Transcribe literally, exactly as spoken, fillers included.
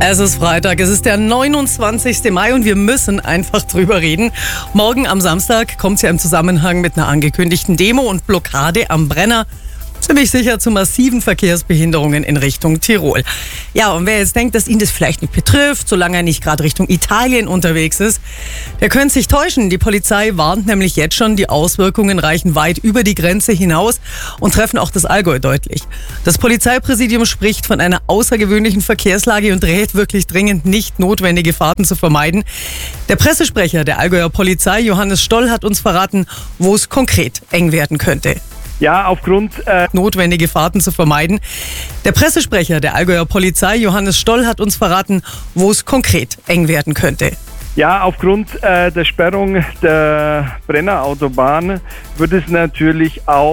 Es ist Freitag, es ist der neunundzwanzigste Mai und wir müssen einfach drüber reden. Morgen am Samstag kommt es ja im Zusammenhang mit einer angekündigten Demo und Blockade am Brenner ziemlich sicher zu massiven Verkehrsbehinderungen in Richtung Tirol. Ja, und wer jetzt denkt, dass ihn das vielleicht nicht betrifft, solange er nicht gerade Richtung Italien unterwegs ist, der könnte sich täuschen. Die Polizei warnt nämlich jetzt schon, die Auswirkungen reichen weit über die Grenze hinaus und treffen auch das Allgäu deutlich. Das Polizeipräsidium spricht von einer außergewöhnlichen Verkehrslage und rät wirklich dringend, nicht notwendige Fahrten zu vermeiden. Der Pressesprecher der Allgäuer Polizei, Johannes Stoll, hat uns verraten, wo es konkret eng werden könnte. Ja, aufgrund äh notwendige Fahrten zu vermeiden. Der Pressesprecher der Allgäuer Polizei, Johannes Stoll, hat uns verraten, wo es konkret eng werden könnte. Ja, aufgrund äh, der Sperrung der Brennerautobahn wird es natürlich auch